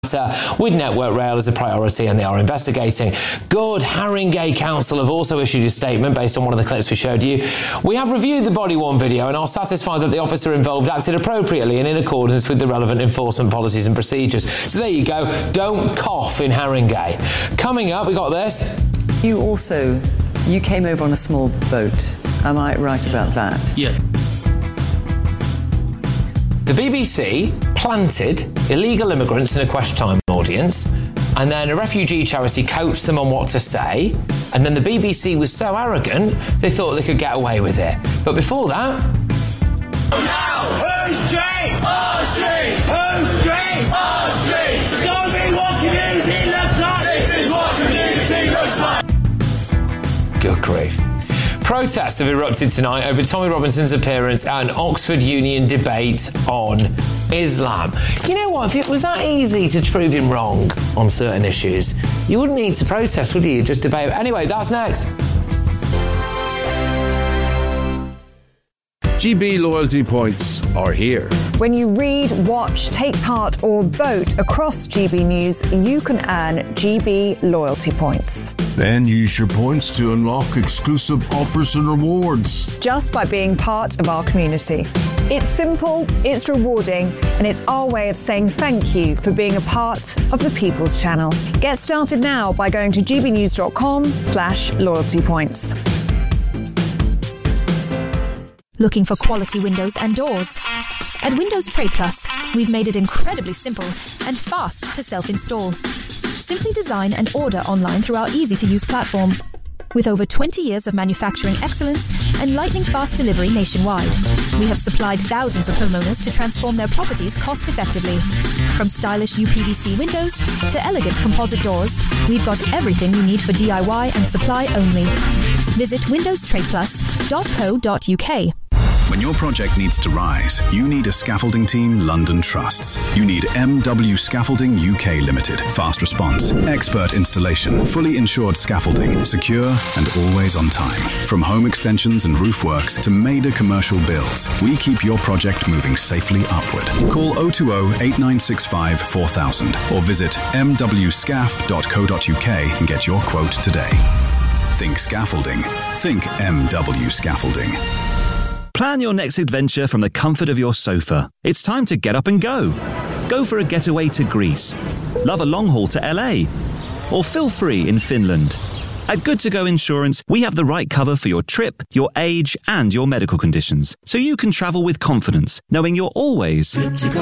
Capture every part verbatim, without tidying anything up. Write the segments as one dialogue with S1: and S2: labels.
S1: with Network Rail as a priority, and they are investigating. Good. Haringey Council have also issued a statement based on one of the clips we showed you. We have reviewed the body worn video and are satisfied that the officer involved acted appropriately and in accordance with the relevant enforcement policies and procedures. So there you go. Don't cough in Haringey. Coming up, we got this.
S2: You also, you came over on a small boat. Am I right about that?
S3: Yeah.
S1: The B B C planted illegal immigrants in a Question Time audience, and then a refugee charity coached them on what to say, and then the B B C was so arrogant they thought they could get away with it. But before that...
S4: Now! Who's Jane? Our street! Who's Jane? Our street! Show me what community looks like! This is what community looks like!
S1: Good grief. Protests have erupted tonight over Tommy Robinson's appearance at an Oxford Union debate on Islam. You know what? If it was that easy to prove him wrong on certain issues, you wouldn't need to protest, would you? Just debate. Anyway, that's next.
S5: G B loyalty points are here.
S6: When you read, watch, take part or vote across G B News, you can earn G B loyalty points.
S5: Then use your points to unlock exclusive offers and rewards.
S6: Just by being part of our community. It's simple, it's rewarding, and it's our way of saying thank you for being a part of the People's Channel. Get started now by going to gbnews.com slash loyalty points.
S7: Looking for quality windows and doors? At Windows Trade Plus, we've made it incredibly simple and fast to self-install. Simply design and order online through our easy-to-use platform. With over twenty years of manufacturing excellence and lightning-fast delivery nationwide, we have supplied thousands of homeowners to transform their properties cost-effectively. From stylish U P V C windows to elegant composite doors, we've got everything you need for D I Y and supply only. Visit windows trade plus dot co dot uk.
S8: When your project needs to rise, you need a scaffolding team London trusts. You need M W Scaffolding U K Limited. Fast response, expert installation, fully insured scaffolding, secure and always on time. From home extensions and roof works to major commercial builds, we keep your project moving safely upward. Call oh two oh, eight nine six five, four thousand or visit m w scaff dot co dot uk and get your quote today. Think scaffolding. Think M W Scaffolding.
S9: Plan your next adventure from the comfort of your sofa. It's time to get up and go. Go for a getaway to Greece. Love a long haul to L A. Or feel free in Finland. At Good To Go Insurance, we have the right cover for your trip, your age, and your medical conditions, so you can travel with confidence, knowing you're always good to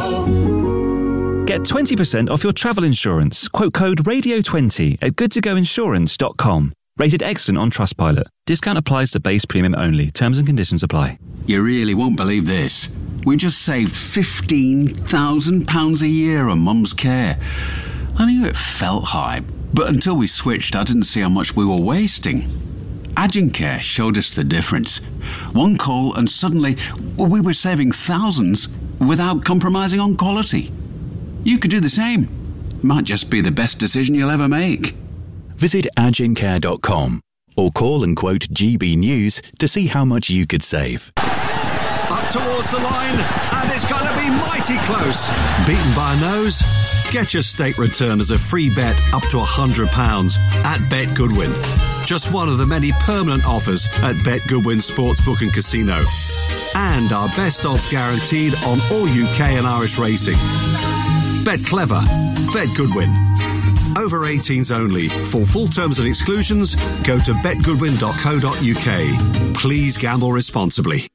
S9: go. Get twenty percent off your travel insurance. Quote code radio twenty at good to go insurance dot com. Rated excellent on Trustpilot. Discount applies to base premium only. Terms and conditions apply.
S10: You really won't believe this. We just saved fifteen thousand pounds a year on Mum's care. I knew it felt high, but until we switched, I didn't see how much we were wasting. Agencare showed us the difference. One call and suddenly we were saving thousands without compromising on quality. You could do the same. Might just be the best decision you'll ever make.
S11: Visit agencare dot com or call and quote G B News to see how much you could save.
S12: Up towards the line, and it's going to be mighty close. Beaten by a nose? Get your state return as a free bet up to one hundred pounds at Bet Goodwin. Just one of the many permanent offers at Bet Goodwin Sportsbook and Casino. And our best odds guaranteed on all U K and Irish racing. Bet clever. Bet Goodwin. Over eighteens only. For full terms and exclusions, go to bet goodwin dot co dot uk. Please gamble responsibly.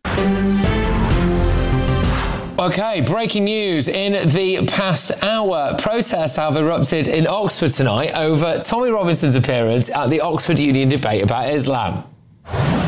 S1: OK, breaking news in the past hour. Protests have erupted in Oxford tonight over Tommy Robinson's appearance at the Oxford Union debate about Islam.